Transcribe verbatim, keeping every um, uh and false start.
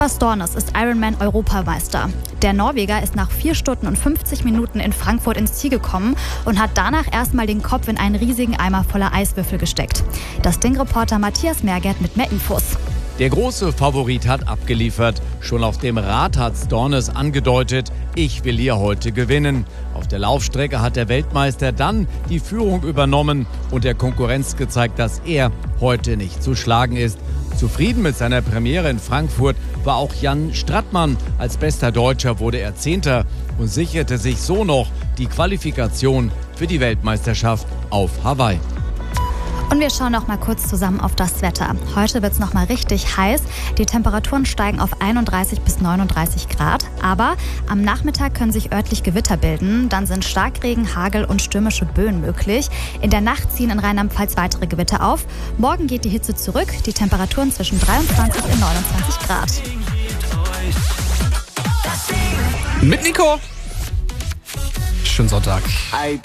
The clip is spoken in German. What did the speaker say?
Stornes ist Ironman-Europameister. Der Norweger ist nach vier Stunden und fünfzig Minuten in Frankfurt ins Ziel gekommen und hat danach erstmal den Kopf in einen riesigen Eimer voller Eiswürfel gesteckt. Das Ding-Reporter Matthias Mergert mit mehr Infos. Der große Favorit hat abgeliefert. Schon auf dem Rad hat Stornes angedeutet, ich will hier heute gewinnen. Auf der Laufstrecke hat der Weltmeister dann die Führung übernommen und der Konkurrenz gezeigt, dass er heute nicht zu schlagen ist. Zufrieden mit seiner Premiere in Frankfurt war auch Jan Strattmann. Als bester Deutscher wurde er Zehnter und sicherte sich so noch die Qualifikation für die Weltmeisterschaft auf Hawaii. Und wir schauen noch mal kurz zusammen auf das Wetter. Heute wird es noch mal richtig heiß. Die Temperaturen steigen auf einunddreißig bis neununddreißig Grad. Aber am Nachmittag können sich örtlich Gewitter bilden. Dann sind Starkregen, Hagel und stürmische Böen möglich. In der Nacht ziehen in Rheinland-Pfalz weitere Gewitter auf. Morgen geht die Hitze zurück. Die Temperaturen zwischen dreiundzwanzig und neunundzwanzig Grad. Mit Nico. Schönen Sonntag.